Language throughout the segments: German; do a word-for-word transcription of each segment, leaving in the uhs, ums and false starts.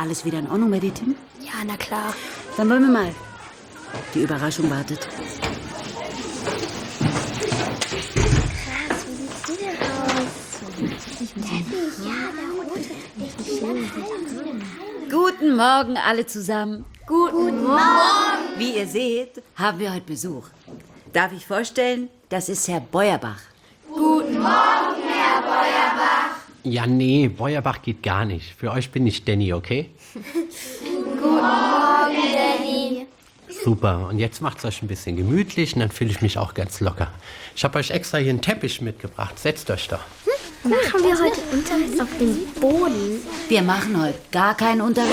Alles wieder in Ordnung bei dir, Tim? Ja, na klar. Dann wollen wir mal. Die Überraschung wartet. Krass, wie sieht sie denn aus? Ja, der rote. Guten Morgen alle zusammen. Guten Morgen. Wie ihr seht, haben wir heute Besuch. Darf ich vorstellen, das ist Herr Beuerbach. Guten Morgen, Herr Beuerbach. Ja, nee, Beuerbach geht gar nicht. Für euch bin ich Danny, okay? Guten Morgen, Danny. Super, und jetzt macht's euch ein bisschen gemütlich und dann fühle ich mich auch ganz locker. Ich habe euch extra hier einen Teppich mitgebracht. Setzt euch doch. Machen wir heute Unterricht auf dem Boden? Wir machen heute gar keinen Unterricht.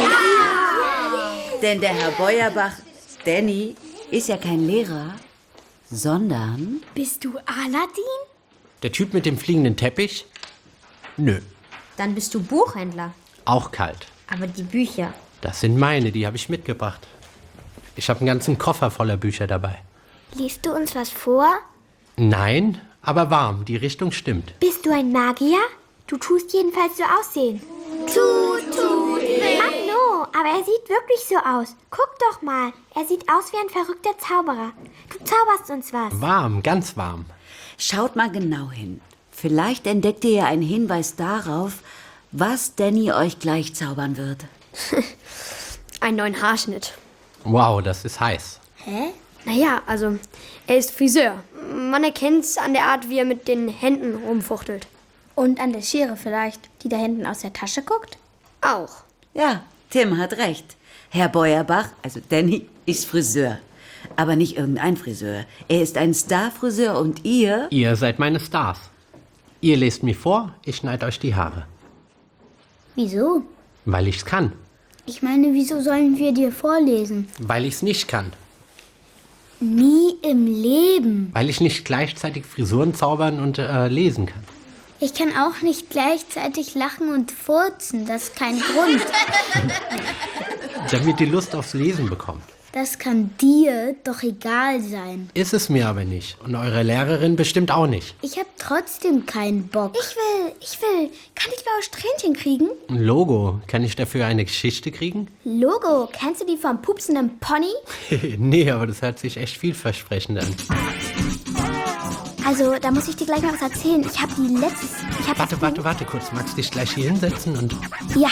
Ja! Denn der Herr Beuerbach, Danny, ist ja kein Lehrer, sondern... Bist du Aladdin? Der Typ mit dem fliegenden Teppich? Nö, Dann bist du Buchhändler. auch kalt. Aber die Bücher. Das sind meine, die habe ich mitgebracht. Ich habe einen ganzen Koffer voller Bücher dabei. Liest du uns was vor? Nein, aber warm, die Richtung stimmt. Bist du ein Magier? Du tust jedenfalls so aussehen. Tut, tut weh. Ach no, aber er sieht wirklich so aus. Guck doch mal, er sieht aus wie ein verrückter Zauberer. Du zauberst uns was. Warm, ganz warm. Schaut mal genau hin. Vielleicht entdeckt ihr ja einen Hinweis darauf, was Danny euch gleich zaubern wird. Einen neuen Haarschnitt. Wow, das ist heiß. Hä? Naja, also, er ist Friseur. Man erkennt es an der Art, wie er mit den Händen rumfuchtelt. Und an der Schere vielleicht, die da hinten aus der Tasche guckt? Auch. Ja, Tim hat recht. Herr Beuerbach, also Danny, ist Friseur. Aber nicht irgendein Friseur. Er ist ein Starfriseur und ihr... Ihr seid meine Stars. Ihr lest mir vor, ich schneide euch die Haare. Wieso? Weil ich's kann. Ich meine, wieso sollen wir dir vorlesen? Weil ich's nicht kann. Nie im Leben. Weil ich nicht gleichzeitig Frisuren zaubern und äh, lesen kann. Ich kann auch nicht gleichzeitig lachen und furzen. Das ist kein Grund. Damit ihr Lust aufs Lesen bekommt. Das kann dir doch egal sein. Ist es mir aber nicht. Und eure Lehrerin bestimmt auch nicht. Ich hab trotzdem keinen Bock. Ich will, ich will. Kann ich blaue Strähnchen kriegen? Ein Logo. Kann ich dafür eine Geschichte kriegen? Logo, kennst du die vom pupsenden Pony? Nee, aber das hört sich echt vielversprechend an. Also, da muss ich dir gleich mal was erzählen. Ich hab die letztes... Ich hab Warte, das warte, warte kurz. Magst du dich gleich hier hinsetzen und... Ja,